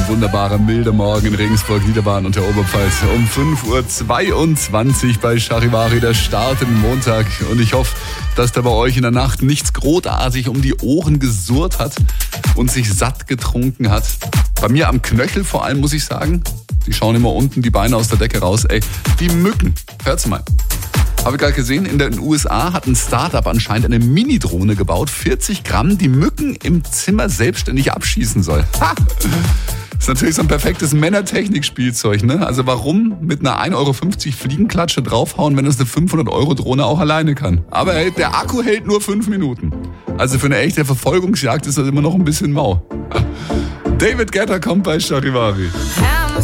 wunderbare milde Morgen in Regensburg, Niederbayern und der Oberpfalz. Um 5.22 Uhr bei Charivari, der Start im Montag. Und ich hoffe, dass da bei euch in der Nacht nichts großartig um die Ohren gesurrt hat und sich satt getrunken hat. Bei mir am Knöchel vor allem, muss ich sagen. Die schauen immer unten die Beine aus der Decke raus. Ey, die Mücken. Hört's mal. Habe ich gerade gesehen, in den USA hat ein Startup anscheinend eine Mini-Drohne gebaut. 40 Gramm, die Mücken im Zimmer selbstständig abschießen soll. Ha! Das ist natürlich so ein perfektes Männertechnik-Spielzeug, ne? Also warum mit einer 1,50 Euro Fliegenklatsche draufhauen, wenn es eine 500-Euro-Drohne auch alleine kann? Aber hey, der Akku hält nur 5 Minuten. Also für eine echte Verfolgungsjagd ist das immer noch ein bisschen mau. David Guetta kommt bei Charivari.